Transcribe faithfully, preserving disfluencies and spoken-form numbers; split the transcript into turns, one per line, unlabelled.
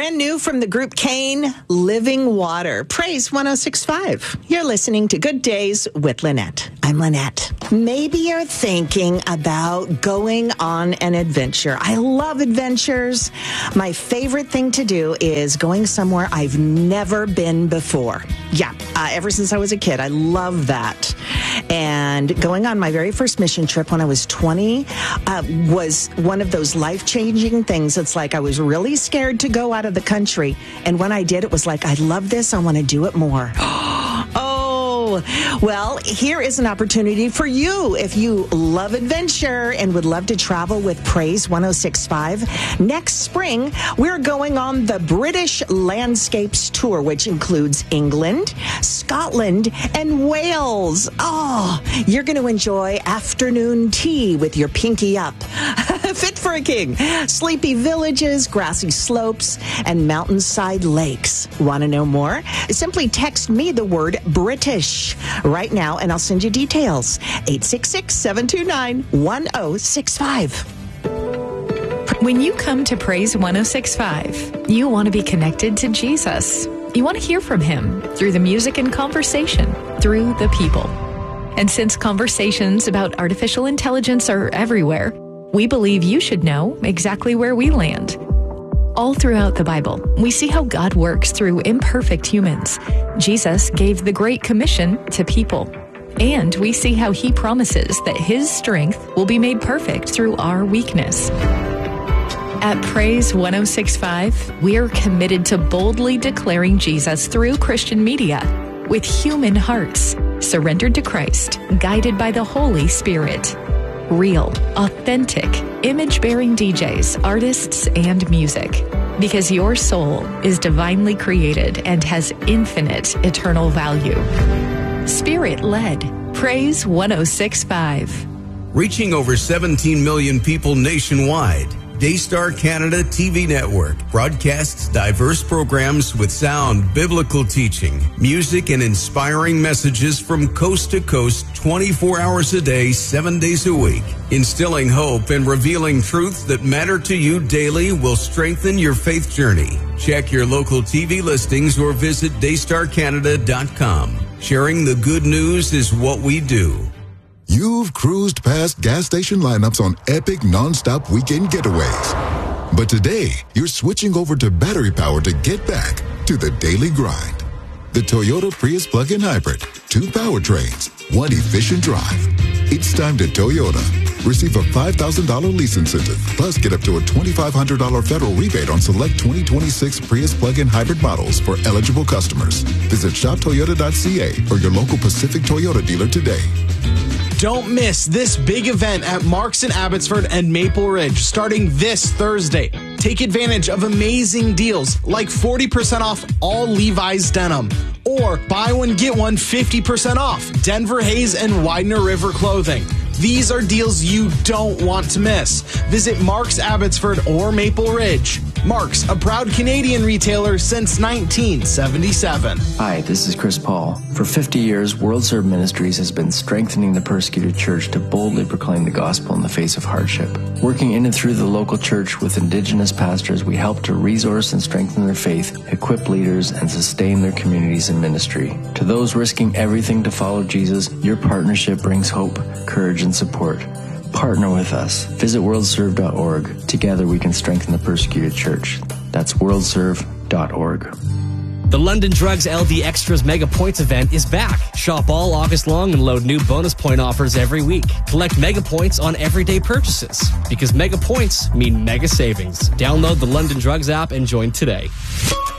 Brand new from the group Cain, Living Water. Praise one oh six point five. You're listening to Good Days with Lynette. I'm Lynette. Maybe you're thinking about going on an adventure. I love adventures. My favorite thing to do is going somewhere I've never been before. Yeah, uh, ever since I was a kid, I love that. And going on my very first mission trip when I was twenty uh, was one of those life-changing things. It's like I was really scared to go out of the country. And when I did, it was like, I love this. I want to do it more. Oh, well, here is an opportunity for you if you love adventure and would love to travel with Praise one oh six point five. Next spring, we're going on the British Landscapes Tour, which includes England, Scotland, and Wales. Oh, you're going to enjoy afternoon tea with your pinky up. Fit for a king. Sleepy villages, grassy slopes, and mountainside lakes. Want to know more? Simply text me the word British right now, and I'll send you details. eight six six, seven two nine, one oh six five.
When you come to Praise one oh six point five, you want to be connected to Jesus. You want to hear from him through the music and conversation, through the people. And since conversations about artificial intelligence are everywhere, we believe you should know exactly where we land. All throughout the Bible, we see how God works through imperfect humans. Jesus gave the Great Commission to people. And we see how he promises that his strength will be made perfect through our weakness. At Praise one oh six point five, we are committed to boldly declaring Jesus through Christian media with human hearts, surrendered to Christ, guided by the Holy Spirit. Real, authentic, image-bearing D Js, artists, and music. Because your soul is divinely created and has infinite eternal value. Spirit-led. Praise one oh six point five.
Reaching over seventeen million people nationwide, Daystar Canada T V Network broadcasts diverse programs with sound, biblical teaching, music, and inspiring messages from coast to coast twenty-four hours a day, seven days a week. Instilling hope and revealing truths that matter to you daily will strengthen your faith journey. Check your local T V listings or visit daystar canada dot com. Sharing the good news is what we do.
You've cruised past gas station lineups on epic non-stop weekend getaways. But today, you're switching over to battery power to get back to the daily grind. The Toyota Prius plug-in hybrid. Two powertrains, one efficient drive. It's time to Toyota. Receive a five thousand dollars lease incentive, plus get up to a twenty-five hundred dollars federal rebate on select twenty twenty-six Prius plug-in hybrid models for eligible customers. Visit shop toyota dot c a or your local Pacific Toyota dealer today.
Don't miss this big event at Mark's in Abbotsford and Maple Ridge starting this Thursday. Take advantage of amazing deals like forty percent off all Levi's denim or buy one, get one fifty percent off Denver Hayes and Widener River clothing. These are deals you don't want to miss. Visit Mark's Abbotsford or Maple Ridge. Mark's, a proud Canadian retailer since nineteen seventy-seven.
Hi, this is Chris Paul. For fifty years, World Serve Ministries has been strengthening the persecuted church to boldly proclaim the gospel in the face of hardship. Working in and through the local church with Indigenous pastors, we help to resource and strengthen their faith, equip leaders, and sustain their communities in ministry. To those risking everything to follow Jesus, your partnership brings hope, courage, and support. Partner with us. Visit world serve dot org. Together we can strengthen the persecuted church. That's world serve dot org.
The London Drugs L D Extras Mega Points event is back. Shop all August long and load new bonus point offers every week. Collect Mega Points on everyday purchases. Because Mega Points mean mega savings. Download the London Drugs app and join today.